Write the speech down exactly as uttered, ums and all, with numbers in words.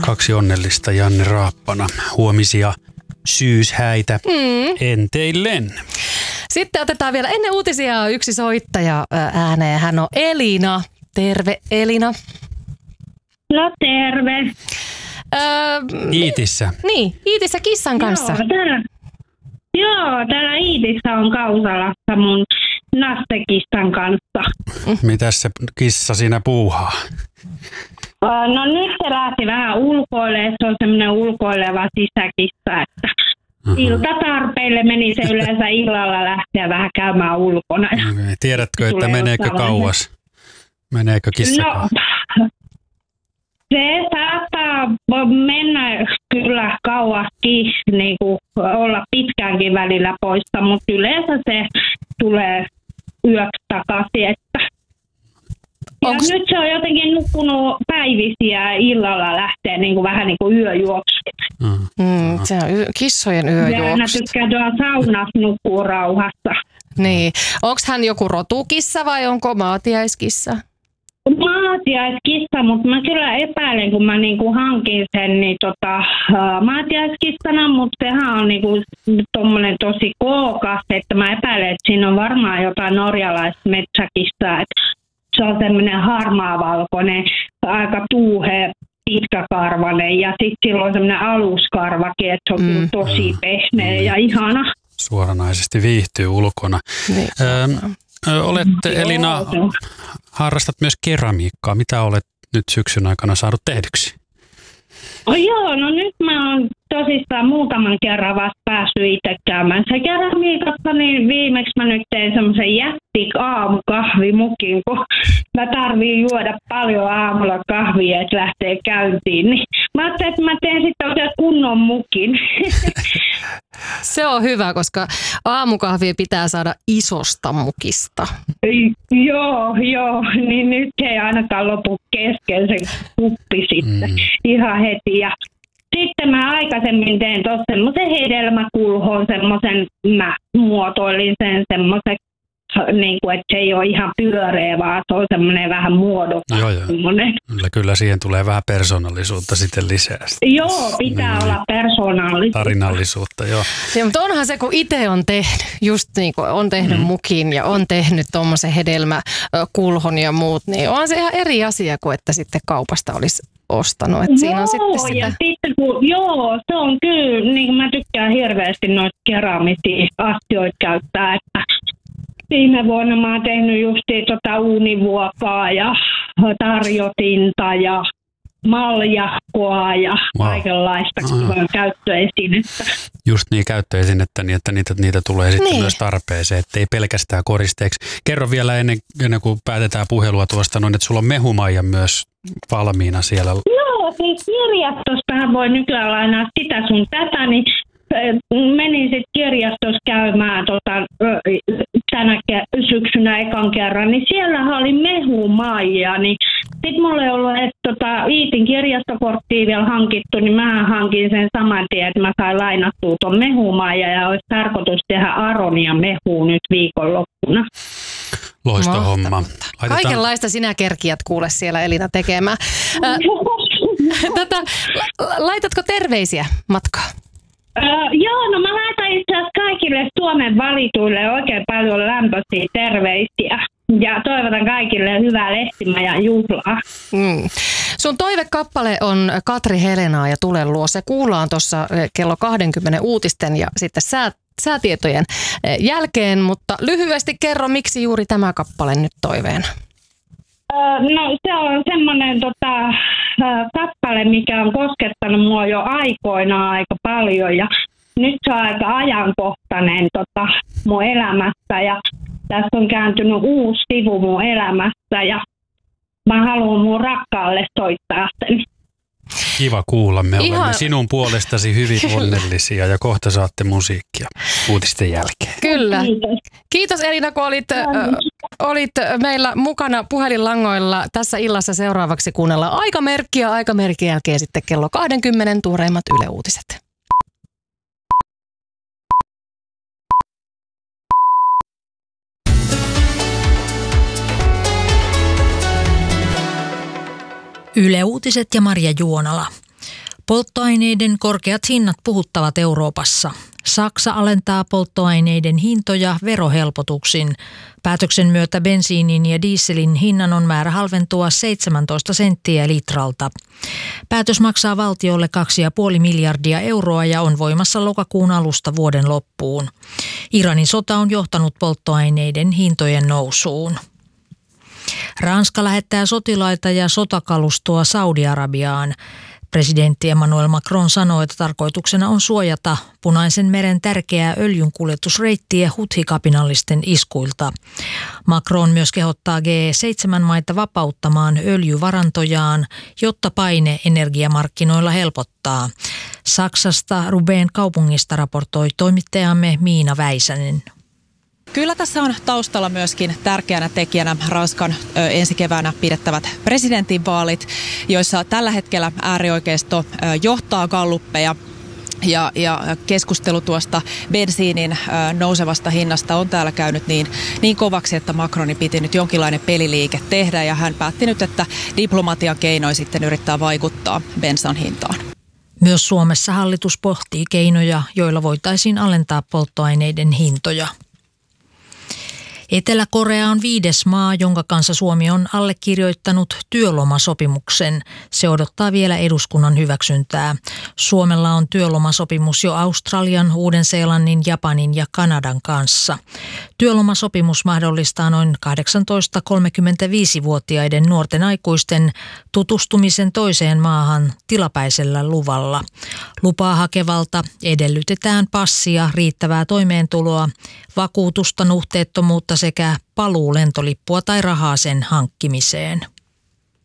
Kaksi onnellista Janne Raappana. Huomisia syyshäitä mm. enteillen. Sitten otetaan vielä ennen uutisia yksi soittaja ääneen. Hän on Elina. Terve Elina. No terve. Öö, Iitissä. Niin, Iitissä kissan kanssa. Joo, täällä, joo, täällä Iitissä on Kausalassa mun nastekissan kanssa. Mitäs se kissa siinä puuhaa? No nyt se lähti vähän ulkoilemaan. Se on semmoinen ulkoileva sisäkissa, että uh-huh. iltatarpeille meni se yleensä illalla lähteä vähän käymään ulkona. Okay. Tiedätkö, että meneekö kauas? Meneekö kissa no, kauas? Se saattaa mennä kyllä kauaskin, niin kuin olla pitkäänkin välillä poissa, mutta yleensä se tulee yöksi takaisin. Että. Ja Onks... nyt se on jotenkin nukkunut päivisiä illalla lähtee niin kuin vähän niin kuin yöjuoksut. Mm, se on y- kissojen yöjuoksut. Ja aina tykkää tuolla saunassa nukkuu rauhassa. Niin. Onko hän joku rotukissa vai onko maatiaiskissa? Maatiaiskissa, mutta mä kyllä epäilen, kun mä niinku hankin sen niin tota, uh, maatiaiskissana, mutta sehän on niinku tommonen tosi kookas, että mä epäilen, että siinä on varmaan jotain norjalaista metsäkissaa, että se on semmoinen harmaavalkoinen, aika tuuhe, pitkäkarvainen ja sitten sillä on semmoinen aluskarvakin, että se on mm. tosi pehmeä mm. ja ihana. Suoranaisesti viihtyy ulkona. Niin. Ö, olette, Elina, harrastat myös keramiikkaa. Mitä olet nyt syksyn aikana saanut tehdyksi? Oh joo, no nyt mä oon tosissaan muutaman kerran vasta päässyt itse käymään se keramiikassa, niin viimeksi mä nyt tein semmoisen jättik aamukahvimukin, kun mä tarviin juoda paljon aamulla kahvia, että lähtee käyntiin. Niin mä ajattelin, että mä teen sitten oikein kunnon mukin. Se on hyvä, koska aamukahvia pitää saada isosta mukista. Joo, joo, niin nyt ei ainakaan lopu kesken se kuppi sitten mm. ihan heti. Ja sitten mä aikaisemmin tein tuossa semmoisen hedelmäkulhon, semmoisen, mä muotoilin sen semmoisen, niin kuin, että se ei ole ihan pyöreä, vaan se on semmoinen vähän muodokas. Joo, joo. Kyllä, kyllä siihen tulee vähän persoonallisuutta sitten lisää. Joo, pitää niin, olla persoonallisuutta. Tarinallisuutta, joo. Ja, mutta onhan se, kun itse on tehnyt, just niin kuin on tehnyt mm. mukin ja on tehnyt tuommoisen hedelmäkulhon ja muut, niin on se ihan eri asia kuin että sitten kaupasta olisi ostanut. Että siinä on joo, sitten sitä... ja sitten kun, joo, se on kyllä, niin mä tykkään hirveästi noita keramisia astioita käyttää, että viime vuonna mä oon tehnyt justiin tota uunivuokaa ja tarjotinta ja maljakkoa ja wow. kaikenlaista ah. käyttöesinettä. Just niin, käyttöesinettä, niin että niitä, niitä tulee sitten niin. myös tarpeeseen, ettei pelkästään koristeeksi. Kerro vielä ennen, ennen kuin päätetään puhelua tuosta noin, että sulla on mehumaija myös valmiina siellä. Joo, siis kirjastostahan voi nykyään lainaa sitä sun tätä, niin menin sitten kirjastossa käymään tota, tänä syksynä ekan kerran, niin siellä oli mehumaija, niin sitten mulla ei ollut, että tota, Iitin kirjastokorttia vielä hankittu, niin mä hankin sen saman tien, että mä sain lainattua tuon mehumaija ja olisi tarkoitus tehdä aronia mehua nyt viikonloppuna. Loistohomma. Laitetaan... Kaikenlaista sinä kerkiät kuule siellä Elina tekemään. Äh, tota, laitatko terveisiä matkaan? Öö, joo, no mä laitan itse asiassa kaikille Suomen valituille oikein paljon lämpöisiä terveisiä ja toivotan kaikille hyvää lehtimajan juhlaa. Mm. Sun toivekappale on Katri Helenaa ja Tule luo. Se kuullaan tuossa kello kaksikymmentä uutisten ja sitten sää, säätietojen jälkeen, mutta lyhyesti kerro, miksi juuri tämä kappale nyt toiveena? No se on semmoinen tota, kappale, mikä on koskettanut mua jo aikoinaan aika paljon ja nyt se on aika ajankohtainen tota, mun elämässä ja tässä on kääntynyt uusi sivu mun elämässä ja mä haluan mun rakkaalle soittaa sen. Kiva kuulla, me Ihan... olemme sinun puolestasi hyvin onnellisia ja kohta saatte musiikkia uutisten jälkeen. Kyllä. Kiitos, Kiitos Elina, kun olit, äh, olit meillä mukana puhelinlangoilla tässä illassa. Seuraavaksi kuunnellaan aikamerkkiä. Aikamerkin jälkeen sitten kello kaksikymmentä tuoreimmat Yle Uutiset. Yle Uutiset ja Marja Juonala. Polttoaineiden korkeat hinnat puhuttavat Euroopassa. Saksa alentaa polttoaineiden hintoja verohelpotuksin. Päätöksen myötä bensiinin ja dieselin hinnan on määrä halventua seitsemäntoista senttiä litralta. Päätös maksaa valtiolle kaksi pilkku viisi miljardia euroa ja on voimassa lokakuun alusta vuoden loppuun. Iranin sota on johtanut polttoaineiden hintojen nousuun. Ranska lähettää sotilaita ja sotakalustoa Saudi-Arabiaan. Presidentti Emmanuel Macron sanoi, että tarkoituksena on suojata Punaisen meren tärkeää öljynkuljetusreittiä huthi-kapinallisten iskuilta. Macron myös kehottaa G seitsemän maita vapauttamaan öljyvarantojaan, jotta paine energiamarkkinoilla helpottaa. Saksasta Ruben kaupungista raportoi toimittajamme Miina Väisänen. Kyllä tässä on taustalla myöskin tärkeänä tekijänä Ranskan ö, ensi keväänä pidettävät presidentinvaalit, joissa tällä hetkellä äärioikeisto ö, johtaa galluppeja. Ja, ja keskustelu tuosta bensiinin ö, nousevasta hinnasta on täällä käynyt niin, niin kovaksi, että Macronin piti nyt jonkinlainen peliliike tehdä. Ja hän päätti nyt, että diplomatian keinoin sitten yrittää vaikuttaa bensan hintaan. Myös Suomessa hallitus pohtii keinoja, joilla voitaisiin alentaa polttoaineiden hintoja. Etelä-Korea on viides maa, jonka kanssa Suomi on allekirjoittanut työlomasopimuksen. Se odottaa vielä eduskunnan hyväksyntää. Suomella on työlomasopimus jo Australian, Uuden-Seelannin, Japanin ja Kanadan kanssa. Työlomasopimus mahdollistaa noin kahdeksantoista–kolmekymmentäviisivuotiaiden nuorten aikuisten tutustumisen toiseen maahan tilapäisellä luvalla. Lupaa hakevalta edellytetään passia, riittävää toimeentuloa, vakuutusta, nuhteettomuutta sekä paluulentolippua tai rahaa sen hankkimiseen.